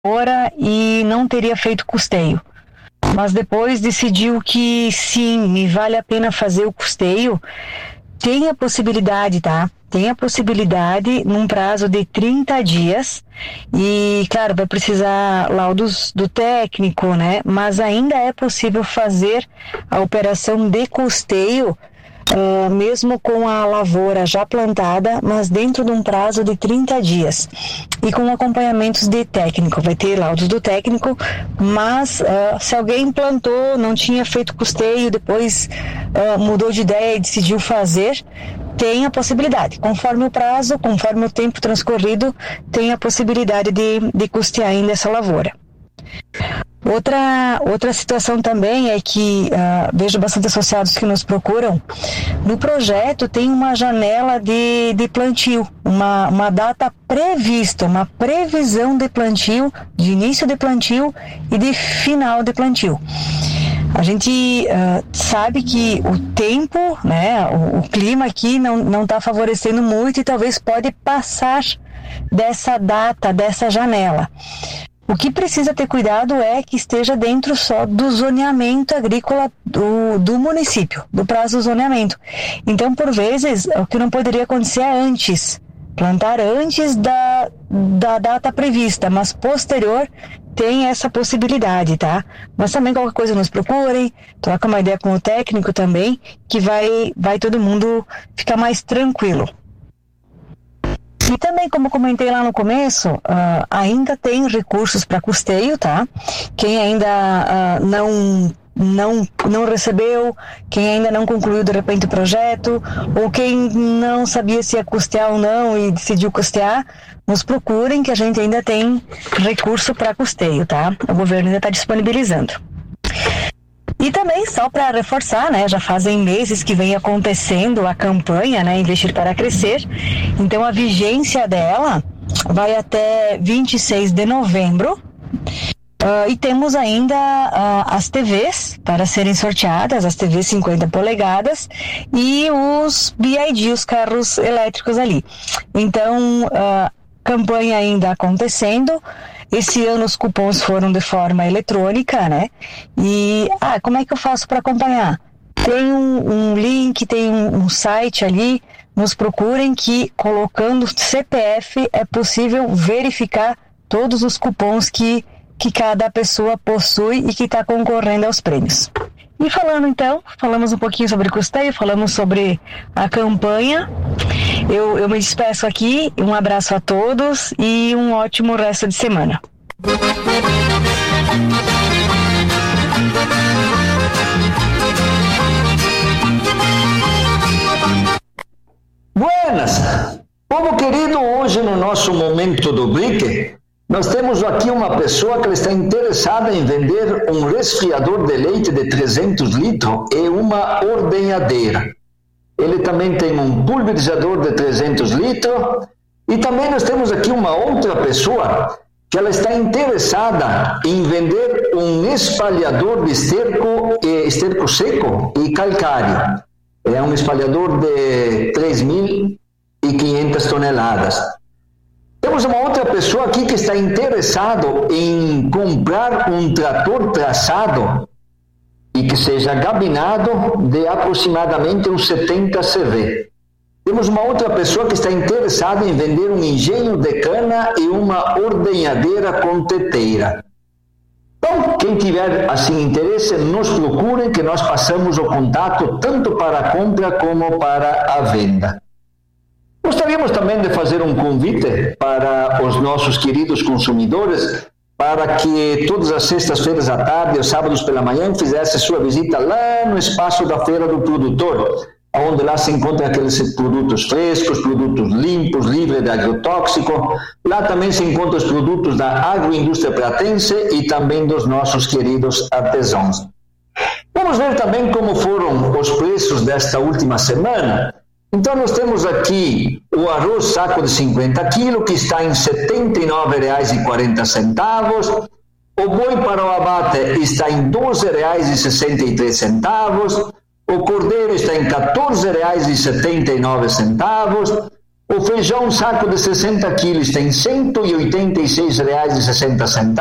lavoura e não teria feito custeio. Mas depois decidiu que sim, me vale a pena fazer o custeio. Tem a possibilidade, tá? Tem a possibilidade num prazo de 30 dias e, claro, vai precisar laudos do técnico, né? Mas ainda é possível fazer a operação de custeio, mesmo com a lavoura já plantada, mas dentro de um prazo de 30 dias e com acompanhamentos de técnico. Vai ter laudos do técnico, mas se alguém plantou, não tinha feito custeio, depois mudou de ideia e decidiu fazer, tem a possibilidade, conforme o prazo, conforme o tempo transcorrido, tem a possibilidade de custear ainda essa lavoura. Outra situação também é que vejo bastante associados que nos procuram. No projeto tem uma janela de plantio, uma data prevista, uma previsão de plantio, de início de plantio e de final de plantio. A gente sabe que o tempo, né, o clima aqui não está favorecendo muito e talvez pode passar dessa data, dessa janela. O que precisa ter cuidado é que esteja dentro só do zoneamento agrícola do município, do prazo do zoneamento. Então, por vezes, o que não poderia acontecer é antes, plantar antes da data prevista, mas posterior tem essa possibilidade, tá? Mas também qualquer coisa nos procurem, troca uma ideia com o técnico também, que vai todo mundo ficar mais tranquilo. E também, como comentei lá no começo, ainda tem recursos para custeio, tá? Quem ainda não recebeu, quem ainda não concluiu de repente o projeto, ou quem não sabia se ia custear ou não e decidiu custear, nos procurem que a gente ainda tem recurso para custeio, tá? O governo ainda está disponibilizando. E também, só para reforçar, né, já fazem meses que vem acontecendo a campanha, né, Investir para Crescer. Então, a vigência dela vai até 26 de novembro. E temos ainda as TVs para serem sorteadas, as TVs 50 polegadas e os BYD, os carros elétricos ali. Então, campanha ainda acontecendo. Esse ano os cupons foram de forma eletrônica, né? E, como é que eu faço para acompanhar? Tem um link, tem um site ali, nos procurem que colocando CPF é possível verificar todos os cupons que cada pessoa possui e que está concorrendo aos prêmios. E falamos um pouquinho sobre custeio, falamos sobre a campanha. Eu me despeço aqui, um abraço a todos e um ótimo resto de semana. Buenas! Povo querido, hoje no nosso momento do brique, nós temos aqui uma pessoa que está interessada em vender um resfriador de leite de 300 litros e uma ordenhadeira. Ele também tem um pulverizador de 300 litros e também nós temos aqui uma outra pessoa que ela está interessada em vender um espalhador de esterco seco e calcário. É um espalhador de 3.500 toneladas. Temos uma outra pessoa aqui que está interessado em comprar um trator traçado e que seja gabinado de aproximadamente uns 70 CV. Temos uma outra pessoa que está interessada em vender um engenho de cana e uma ordenhadeira com teteira. Então, quem tiver assim interesse, nos procurem que nós passamos o contato tanto para a compra como para a venda. Gostaríamos também de fazer um convite para os nossos queridos consumidores para que todas as sextas-feiras à tarde ou sábados pela manhã fizesse sua visita lá no espaço da Feira do Produtor, onde lá se encontram aqueles produtos frescos, produtos limpos, livres de agrotóxico. Lá também se encontram os produtos da agroindústria pratense e também dos nossos queridos artesãos. Vamos ver também como foram os preços desta última semana. Então, nós temos aqui o arroz saco de 50 quilos, que está em R$ 79,40. O boi para o abate está em R$ 12,63. O cordeiro está em R$ 14,79. O feijão, um saco de 60 quilos, tem R$ 186,60.